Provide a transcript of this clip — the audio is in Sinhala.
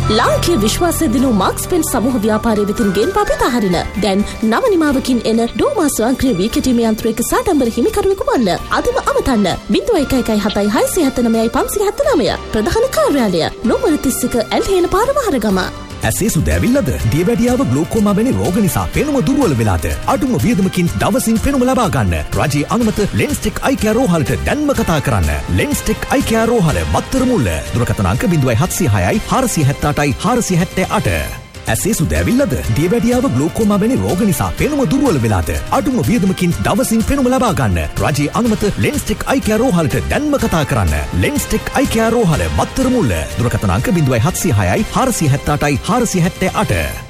ලාංකීය විශ්වාසය දිනු මාක්ස් පෙන් සමූහ ව්‍යාපාරයේ වෙතින් ගෙන්වා බෙදාහරින දැන් නව නිමාවකින් එන ඩෝමා ස්වයංක්‍රීය වී කැටීමේ යන්ත්‍රයක සාඩම්බර හිමිකරුවෙකු වන්න. අදම අමතන්න 01176579 ප්‍රධාන කාර්යාලය නෝමර 31 ඇල්හේන පාර වහරගම. ඇසේ සුද ඇවිල්ලාද? දියවැඩියාව ග්ලෝකෝමා වැනි රෝග නිසා පෙනුම දුර්වල වෙලාද? අඩුම වියදමකින් දවසින් පෙනුම ලබා ගන්න. රජයේ අනුමත ලෙන්ස්ටෙක් අයි කෙයා රෝහලට දැන්ම කතා කරන්න. ලෙන්ස්ටෙක් අයි කෙයා රෝහල මත්තර මුල්ල. දුරකථන අංක 0706යි 478යි 478. ඇසේ සුද ඇවිල්ලාද? දියවැඩියාව ග්ලෝකෝමා වැනි රෝග නිසා පෙනුම දුර්වල වෙලාද? අඩුම වියදමකින් දවසින් පෙනුම ලබා ගන්න. රජයේ අනුමත ලෙන්ස්ටෙක් අයි කෙයා රෝහලට දැන්ම කතා කරන්න. ලෙන්ස්ටෙක් අයි කෙයා රෝහල මත්තර මුල්ල. දුරකථන අංක 0706යි 478යි 478.